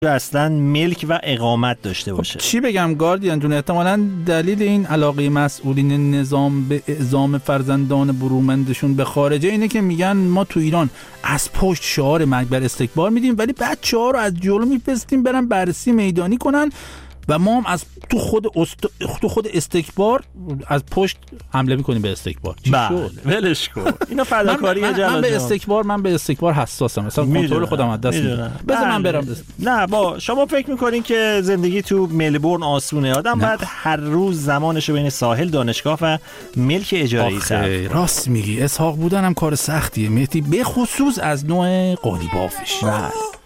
اصلا ملک و اقامت داشته باشه. چی بگم گاردین جون، احتمالاً دلیل این علاقه مسئولین نظام به اعزام فرزندان برومندشون به خارجه اینه که میگن ما تو ایران از پشت شعار مرگ بر استکبار میدیم، ولی بچه‌ها رو از جلو میفرستیم برن بررسی میدانی کنن و ما هم از تو خود استکبار از پشت حمله میکنیم به استکبار. چی شد؟ ولش کن. اینا فداکاری من به استکبار حساسم. مثلا کنترل خودم از دست میدم. بذار من برم. نه با شما فکر میکنین که زندگی تو ملبورن آسونه؟ آدم باید هر روز زمانشو بین ساحل، دانشگاه و ملک اجاره‌ای صرف کنه. راست میگی، اسحاق بودن هم کار سختیه مهدی، به خصوص از نوع قالیبافش.